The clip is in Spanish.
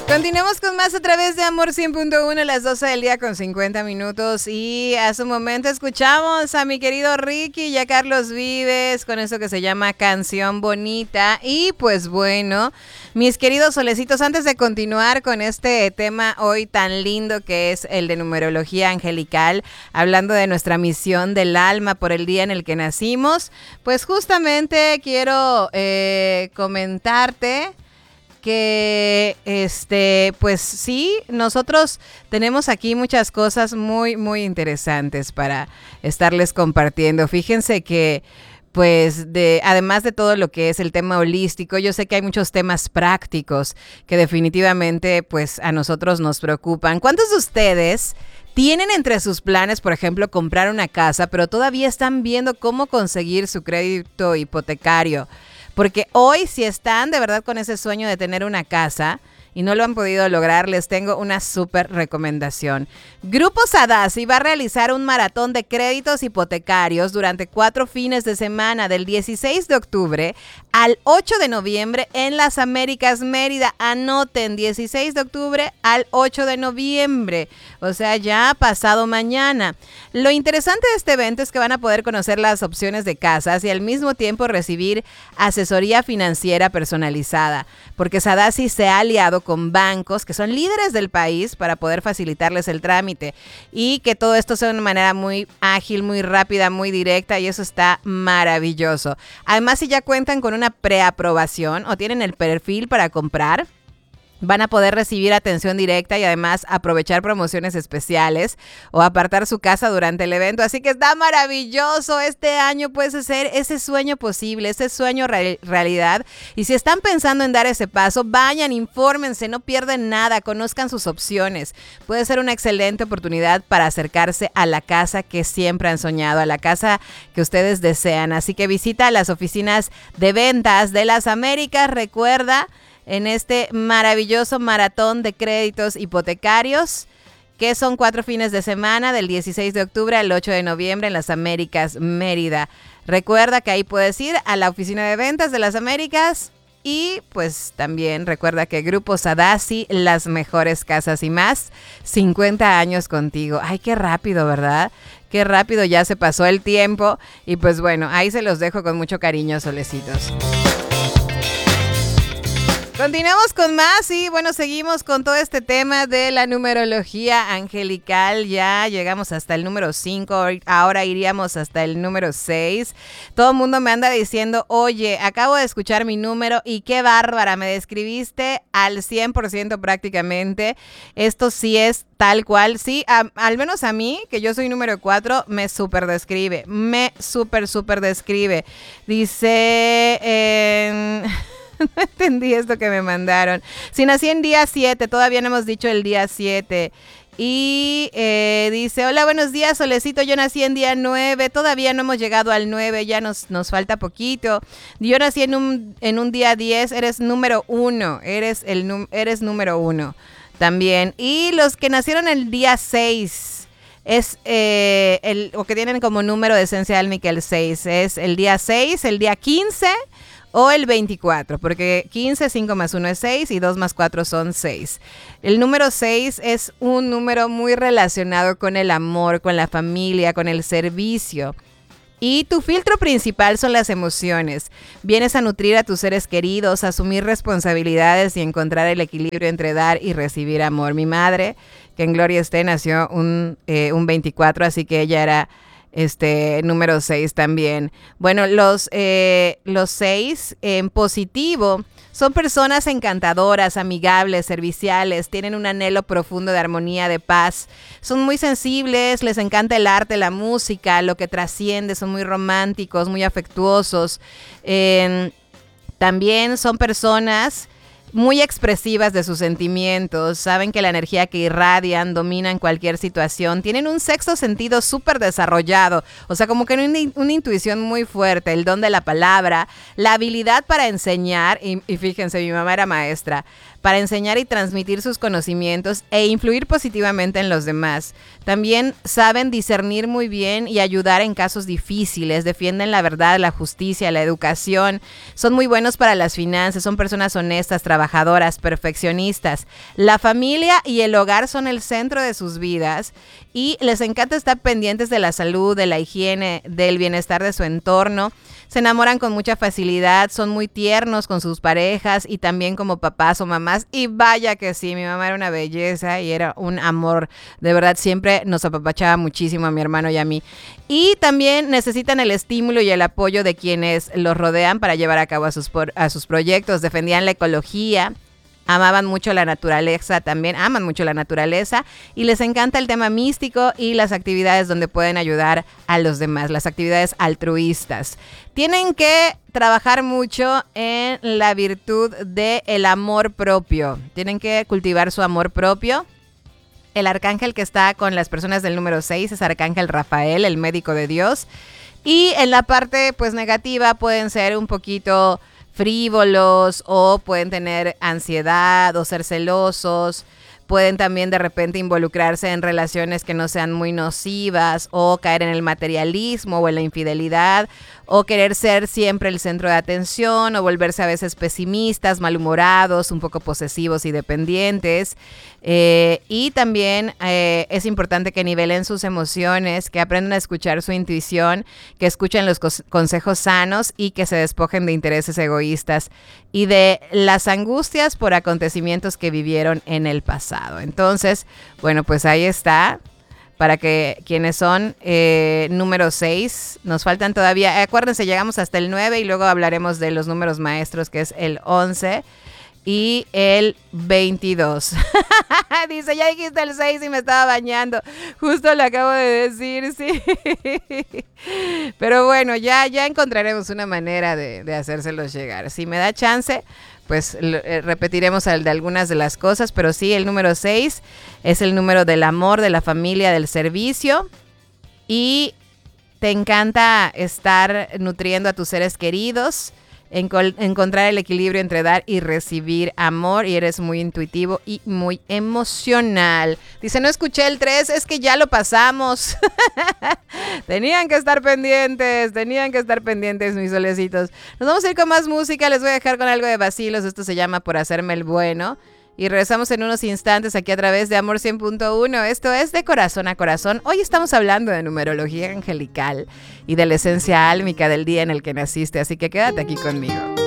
Continuamos con más a través de Amor 100.1 a las 12 del día con 50 minutos y hace un momento escuchamos a mi querido Ricky y a Carlos Vives con eso que se llama Canción Bonita. Y pues bueno, mis queridos solecitos, antes de continuar con este tema hoy tan lindo que es el de numerología angelical, hablando de nuestra misión del alma por el día en el que nacimos, pues justamente quiero comentarte que pues sí, nosotros tenemos aquí muchas cosas muy, muy interesantes para estarles compartiendo. Fíjense que pues además de todo lo que es el tema holístico, yo sé que hay muchos temas prácticos que definitivamente pues a nosotros nos preocupan. ¿Cuántos de ustedes tienen entre sus planes, por ejemplo, comprar una casa, pero todavía están viendo cómo conseguir su crédito hipotecario? Porque hoy, si están de verdad con ese sueño de tener una casa y no lo han podido lograr, les tengo una súper recomendación. Grupo Sadasi va a realizar un maratón de créditos hipotecarios durante 4 fines de semana, del 16 de octubre al 8 de noviembre en Las Américas, Mérida. Anoten, 16 de octubre al 8 de noviembre, o sea, ya pasado mañana. Lo interesante de este evento es que van a poder conocer las opciones de casas y al mismo tiempo recibir asesoría financiera personalizada, porque Sadasi se ha aliado con bancos que son líderes del país para poder facilitarles el trámite y que todo esto sea de una manera muy ágil, muy rápida, muy directa, y eso está maravilloso. Además, si ya cuentan con una preaprobación o tienen el perfil para comprar, van a poder recibir atención directa y además aprovechar promociones especiales o apartar su casa durante el evento. Así que está maravilloso. Este año puedes hacer ese sueño posible, ese sueño realidad. Y si están pensando en dar ese paso, vayan, infórmense, no pierden nada, conozcan sus opciones. Puede ser una excelente oportunidad para acercarse a la casa que siempre han soñado, a la casa que ustedes desean. Así que visita las oficinas de ventas de Las Américas. Recuerda, en este maravilloso maratón de créditos hipotecarios, que son 4 fines de semana, del 16 de octubre al 8 de noviembre en Las Américas, Mérida. Recuerda que ahí puedes ir a la oficina de ventas de Las Américas y pues también recuerda que Grupo Sadasi, las mejores casas y más, 50 años contigo. Ay, qué rápido, ¿verdad? Qué rápido ya se pasó el tiempo y pues bueno, ahí se los dejo con mucho cariño, solecitos. Continuamos con más y bueno, seguimos con todo este tema de la numerología angelical. Ya llegamos hasta el número 5, ahora iríamos hasta el número 6. Todo el mundo me anda diciendo, oye, acabo de escuchar mi número y qué bárbara, me describiste al 100% prácticamente. Esto sí es tal cual, sí, al menos a mí, que yo soy número 4, me súper describe, súper describe. Dice... No entendí esto que me mandaron. Si nací en día 7, todavía no hemos dicho el día 7. Y dice, hola, buenos días, Solecito, yo nací en día 9, todavía no hemos llegado al 9, ya nos falta poquito. Yo nací en un día 10, eres número 1, eres número 1 también. Y los que nacieron el día 6, es o que tienen como número de esencia álmica el 6, es el día 6, el día 15... o el 24, porque 15, 5 más 1 es 6 y 2 más 4 son 6. El número 6 es un número muy relacionado con el amor, con la familia, con el servicio. Y tu filtro principal son las emociones. Vienes a nutrir a tus seres queridos, asumir responsabilidades y encontrar el equilibrio entre dar y recibir amor. Mi madre, que en gloria esté, nació un 24, así que ella era... número 6 también. Bueno, los 6 en positivo son personas encantadoras, amigables, serviciales, tienen un anhelo profundo de armonía, de paz, son muy sensibles, les encanta el arte, la música, lo que trasciende, son muy románticos, muy afectuosos. También son personas muy expresivas de sus sentimientos, saben que la energía que irradian domina en cualquier situación, tienen un sexto sentido súper desarrollado, o sea, como que una intuición muy fuerte, el don de la palabra, la habilidad para enseñar, y fíjense, mi mamá era maestra, para enseñar y transmitir sus conocimientos e influir positivamente en los demás. También saben discernir muy bien y ayudar en casos difíciles, defienden la verdad, la justicia, la educación, son muy buenos para las finanzas, son personas honestas, trabajadoras, trabajadoras, perfeccionistas. La familia y el hogar son el centro de sus vidas y les encanta estar pendientes de la salud, de la higiene, del bienestar de su entorno. Se enamoran con mucha facilidad, son muy tiernos con sus parejas y también como papás o mamás. Y vaya que sí, mi mamá era una belleza y era un amor. De verdad, siempre nos apapachaba muchísimo a mi hermano y a mí. Y también necesitan el estímulo y el apoyo de quienes los rodean para llevar a cabo a sus proyectos. Defendían la ecología. Amaban mucho la naturaleza, también aman mucho la naturaleza y les encanta el tema místico y las actividades donde pueden ayudar a los demás, las actividades altruistas. Tienen que trabajar mucho en la virtud del amor propio, tienen que cultivar su amor propio. El arcángel que está con las personas del número 6 es Arcángel Rafael, el médico de Dios. Y en la parte pues negativa pueden ser un poquito frívolos o pueden tener ansiedad o ser celosos. Pueden también de repente involucrarse en relaciones que no sean muy nocivas o caer en el materialismo o en la infidelidad o querer ser siempre el centro de atención o volverse a veces pesimistas, malhumorados, un poco posesivos y dependientes. Y también es importante que nivelen sus emociones, que aprendan a escuchar su intuición, que escuchen los consejos sanos y que se despojen de intereses egoístas y de las angustias por acontecimientos que vivieron en el pasado. Entonces, bueno, pues ahí está. Para que quienes son número 6, nos faltan todavía, acuérdense, llegamos hasta el 9 y luego hablaremos de los números maestros, que es el 11 y el 22. Dice, ya dijiste el 6 y me estaba bañando. Justo lo acabo de decir, sí. Pero bueno, ya encontraremos una manera de hacérselos llegar. Si me da chance, pues repetiremos de algunas de las cosas, pero sí, el número 6 es el número del amor, de la familia, del servicio y te encanta estar nutriendo a tus seres queridos, encontrar el equilibrio entre dar y recibir amor y eres muy intuitivo y muy emocional. Dice, no escuché el 3, es que ya lo pasamos. Tenían que estar pendientes mis solecitos. Nos vamos a ir con más música, les voy a dejar con algo de vacilos, esto se llama Por Hacerme el Bueno. Y regresamos en unos instantes aquí a través de Amor 100.1. Esto es De Corazón a Corazón. Hoy estamos hablando de numerología angelical y de la esencia álmica del día en el que naciste. Así que quédate aquí conmigo.